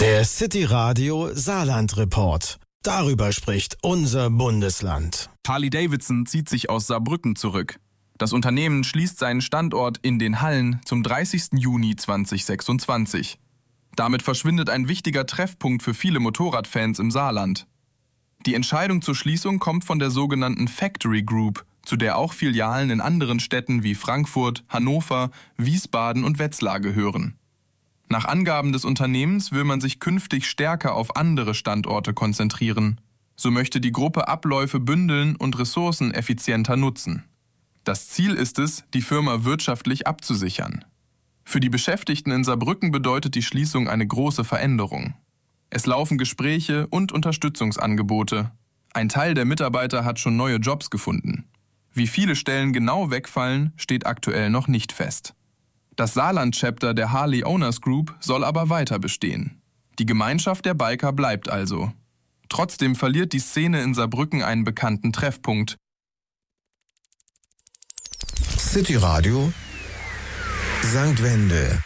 Der City Radio Saarland Report. Darüber spricht unser Bundesland. Harley-Davidson zieht sich aus Saarbrücken zurück. Das Unternehmen schließt seinen Standort in den Hallen zum 30. Juni 2026. Damit verschwindet ein wichtiger Treffpunkt für viele Motorradfans im Saarland. Die Entscheidung zur Schließung kommt von der sogenannten Factory Group, zu der auch Filialen in anderen Städten wie Frankfurt, Hannover, Wiesbaden und Wetzlar gehören. Nach Angaben des Unternehmens will man sich künftig stärker auf andere Standorte konzentrieren. So möchte die Gruppe Abläufe bündeln und Ressourcen effizienter nutzen. Das Ziel ist es, die Firma wirtschaftlich abzusichern. Für die Beschäftigten in Saarbrücken bedeutet die Schließung eine große Veränderung. Es laufen Gespräche und Unterstützungsangebote. Ein Teil der Mitarbeiter hat schon neue Jobs gefunden. Wie viele Stellen genau wegfallen, steht aktuell noch nicht fest. Das Saarland-Chapter der Harley Owners Group soll aber weiter bestehen. Die Gemeinschaft der Biker bleibt also. Trotzdem verliert die Szene in Saarbrücken einen bekannten Treffpunkt. City Radio St. Wende.